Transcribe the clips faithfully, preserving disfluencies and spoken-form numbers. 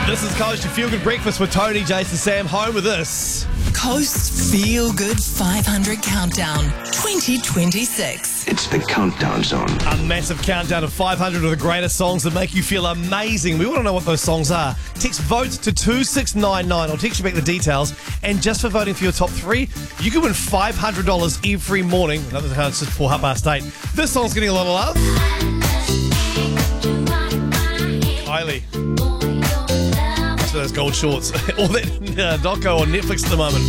This is Coast, your feel-good breakfast with Tony, Jason, Sam. Home with us. Coast's Feel Good five hundred Countdown twenty twenty-six. It's the Countdown Zone. A massive countdown of five hundred of the greatest songs that make you feel amazing. We want to know what those songs are. Text VOTE to two six nine nine. I'll text you back the details. And just for voting for your top three, you can win five hundred dollars every morning. Another time it's just before half past eight. This song's getting a lot of love. Kylie. For those gold shorts. All that uh, doco on Netflix at the moment.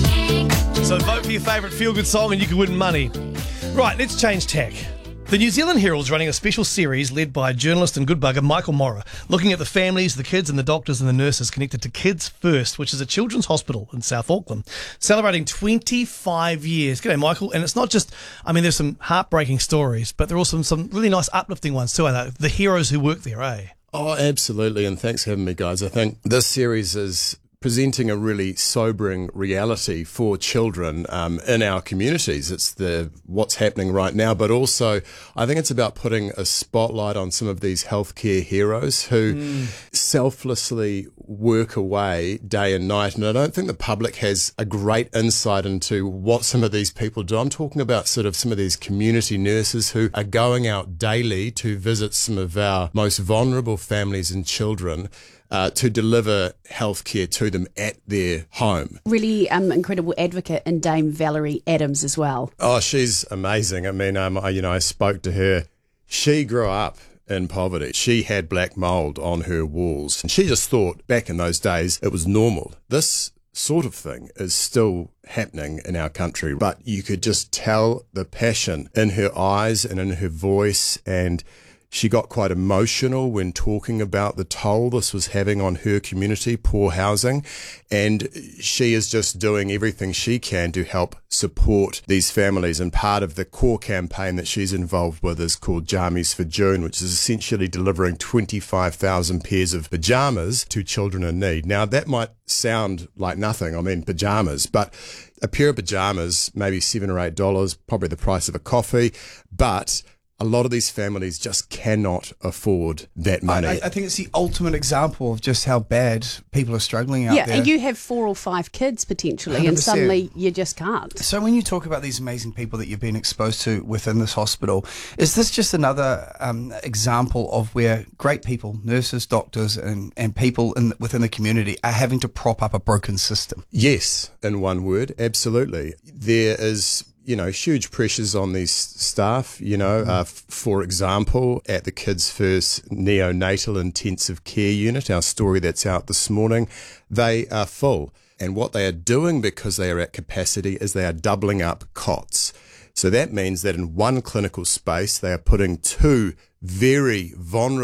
So vote for your favourite feel-good song and you can win money. Right, let's change tack. The New Zealand Herald's running a special series led by journalist and good bugger Michael Morra, looking at the families, the kids and the doctors and the nurses connected to Kids First, which is a children's hospital in South Auckland, celebrating twenty-five years. G'day, Michael. And it's not just, I mean, there's some heartbreaking stories, but there are also some really nice uplifting ones too, I know. The heroes who work there, eh? Oh, absolutely. And thanks for having me, guys. I think this series is presenting a really sobering reality for children um, in our communities. It's the what's happening right now, but also I think it's about putting a spotlight on some of these healthcare heroes who mm. selflessly work away day and night. And I don't think the public has a great insight into what some of these people do. I'm talking about sort of some of these community nurses who are going out daily to visit some of our most vulnerable families and children Uh, to deliver healthcare to them at their home. Really um, incredible advocate in Dame Valerie Adams as well. Oh, she's amazing. I mean, um, I, you know, I spoke to her. She grew up in poverty. She had black mold on her walls. And she just thought back in those days it was normal. This sort of thing is still happening in our country, but you could just tell the passion in her eyes and in her voice, and she got quite emotional when talking about the toll this was having on her community, poor housing, and she is just doing everything she can to help support these families. And part of the core campaign that she's involved with is called Jammies for June, which is essentially delivering twenty-five thousand pairs of pyjamas to children in need. Now, that might sound like nothing, I mean pyjamas, but a pair of pyjamas, maybe seven or eight dollars, probably the price of a coffee, but a lot of these families just cannot afford that money. I, I think it's the ultimate example of just how bad people are struggling out yeah, there. and you have four or five kids potentially, one hundred percent. and suddenly you just can't. So when you talk about these amazing people that you've been exposed to within this hospital, is this just another um, example of where great people, nurses, doctors, and, and people in, within the community are having to prop up a broken system? Yes, in one word, absolutely. There is, you know, huge pressures on these staff, you know, uh, f- for example, at the Kids First Neonatal Intensive Care Unit, our story that's out this morning, they are full. And what they are doing, because they are at capacity, is they are doubling up cots. So that means that in one clinical space, they are putting two very vulnerable